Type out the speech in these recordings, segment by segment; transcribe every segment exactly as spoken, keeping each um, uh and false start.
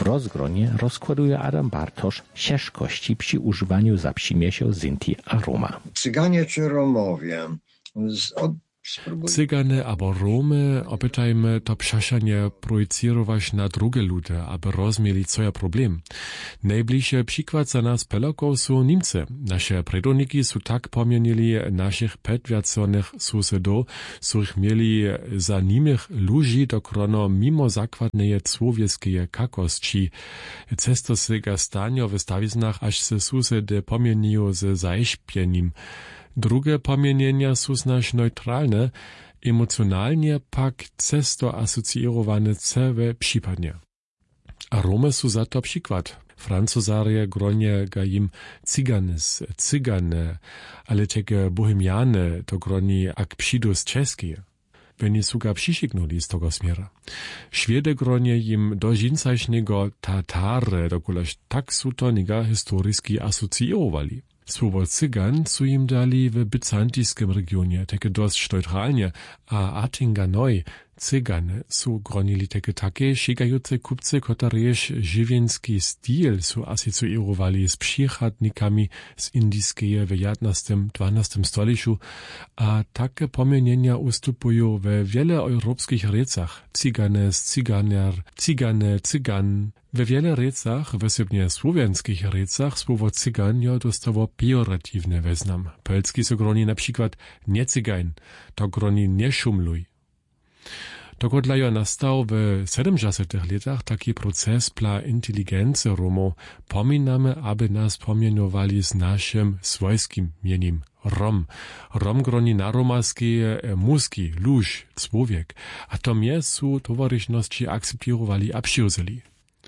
W rozgronie rozkładuje Adam Bartosz ciężkości przy używaniu zapsimiesiał Sinti a Roma. Cyganie czy Romowie z, od, Cygane abo Romy opytajmy to przeszanie projicirować na drugie ludy, aby rozumieli, co je problem. Najbliższy przykład za nas Polaków są Niemcy. Nasze predoniki są tak pomienili naszych przedwiaconych sąsiadów, których mieli za nimich ludzi dokrono mimo zakładnej człowieckiej kakości. Cesto sega stanio w stawiznach, aż se sąsiady pomieniły ze zaśpienim. Drugie pomienienia są znasz neutralne, emocjonalnie pak cesto asocjowane cewe przypadnie. A Rome są za to przykład. Francuzarie gronie ga im cyganes, cygane, ale takie bohemiane to groni ak przydus czeskie. Oni są ga przysignuli z tego smiera. Szwedy gronie im do zincajsznego Tatare dokuleż tak są to niga historyjski asocjowali. Słowo cygan su im dali w byzantyjskim regionie, takie dość neutralnie, a Atinganoj, cygane, su gronili takie takie sięgające kupcy, kotareż żywienski styl su asocjowali z przychadnikami z indyjskiej w jedenastym dwunastym stoliczu, a takie pomienienia ustupują we wiele europejskich recach. Cygane, cyganer, cygane, cygan. We wiele recach, wysybnie słowiańskich recach, słowo cygan dostało pejoratywny wyznam. Polski so groni na przykład nie cygań, to groni nie szumluj. Dogodlajo nastał w siedemdziesiątych latach taki proces dla inteligencji Romów. Pominamy, aby nas pomienowali z naszym swojskim mieniem Rom. Rom groni na romaskie mózgi, luż, człowiek, a to mnie su towaryszności akceptowali a przyjęli.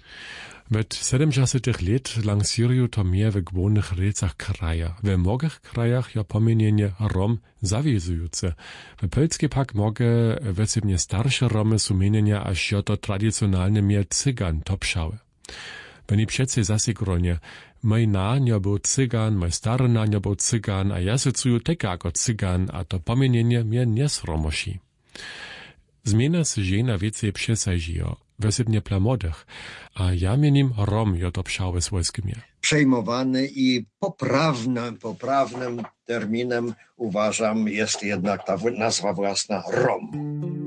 W siedemdziesiątych lat lansiriu to mnie w głównych recach kraja. W mnogich krajach ja pomienienie Rom zawiązujące. W Polsce pak mogę wysybnie starsze Romy sumienienia, aż ja to tradycjonalnie mnie cygan topszały. Wenn przece zase gronie, mój nanio był cygan, mój stary nanio był cygan, a ja se cuju teka jako cygan, a to pomienienie mnie nie sromosi. Zmienia się żena więcej przesajdzijo. Wysybnie dla młodych, a ja mienim Rom jo to pszały swojskim. Przejmowany i poprawnym, poprawnym terminem uważam jest jednak ta nazwa własna Rom.